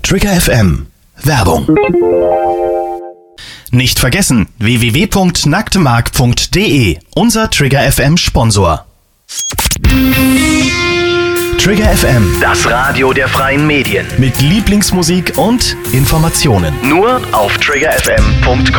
Trigger FM. Werbung. Nicht vergessen, www.nacktmark.de, unser Trigger FM Sponsor. Trigger FM, Das Radio der freien Medien. mit Lieblingsmusik und Informationen. Nur auf triggerfm.com.